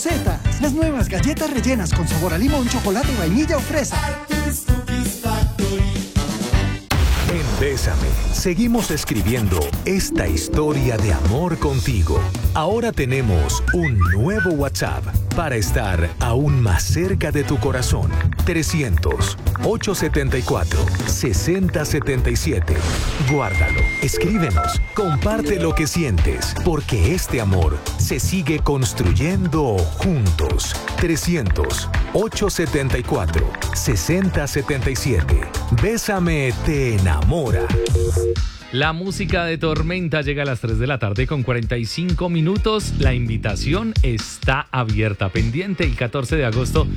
Rosetta, las nuevas galletas rellenas con sabor a limón, chocolate, vainilla o fresa. En Bésame, seguimos escribiendo esta historia de amor contigo. Ahora tenemos un nuevo WhatsApp para estar aún más cerca de tu corazón. 300-874-6077. Guárdalo, escríbenos, comparte lo que sientes, porque este amor se sigue construyendo juntos. 300-874-6077. Bésame te enamora. La música de Tormenta llega a las 3 de la tarde con 45 minutos. La invitación está abierta, pendiente el 14 de agosto